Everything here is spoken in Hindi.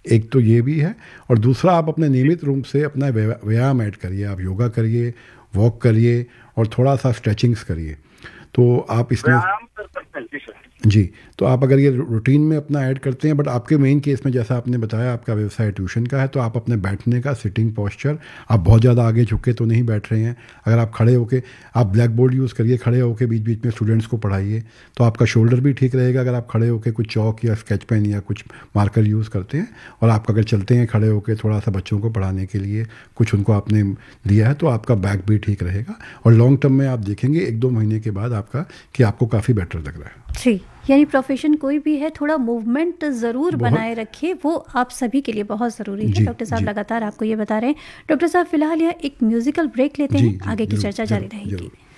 एक तो ये भी है, और दूसरा आप अपने नियमित रूप से अपना व्यायाम ऐड करिए, आप योगा करिए, वॉक करिए और थोड़ा सा स्ट्रेचिंग्स करिए। तो आप इसमें व्यायाम कर सकते हैं जी सर। जी, तो आप अगर ये रूटीन में अपना ऐड करते हैं, बट आपके मेन केस में जैसा आपने बताया आपका व्यवसाय ट्यूशन का है, तो आप अपने बैठने का सिटिंग पोस्चर, आप बहुत ज़्यादा आगे झुके तो नहीं बैठ रहे हैं। अगर आप खड़े होके, आप ब्लैक बोर्ड यूज़ करिए, खड़े होके बीच बीच में स्टूडेंट्स को पढ़ाइए, तो आपका शोल्डर भी ठीक रहेगा अगर आप खड़े होके कुछ चौक या स्केच पेन या कुछ मार्कर यूज़ करते हैं। और आप अगर चलते हैं खड़े होके थोड़ा सा बच्चों को पढ़ाने के लिए, कुछ उनको आपने दिया है, तो आपका बैक भी ठीक रहेगा। और लॉन्ग टर्म में आप देखेंगे 1-2 महीने के बाद आपका कि आपको काफ़ी बेटर लग रहा है। जी, यानी प्रोफेशन कोई भी है, थोड़ा मूवमेंट ज़रूर बनाए रखिए, वो आप सभी के लिए बहुत ज़रूरी है। डॉक्टर साहब लगातार आपको ये बता रहे हैं। डॉक्टर साहब फिलहाल यह एक म्यूज़िकल ब्रेक लेते हैं, आगे की चर्चा जारी रहेगी।